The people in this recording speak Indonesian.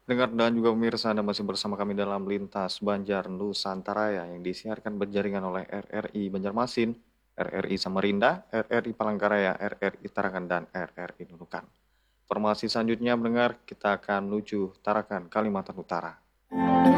Dengar dan juga pemirsa, Anda masih bersama kami dalam Lintas Banjar Nusantara ya, yang disiarkan berjaringan oleh RRI Banjarmasin, RRI Samarinda, RRI Palangkaraya, RRI Tarakan, dan RRI Nunukan. Informasi selanjutnya mendengar, kita akan menuju Tarakan, Kalimantan Utara.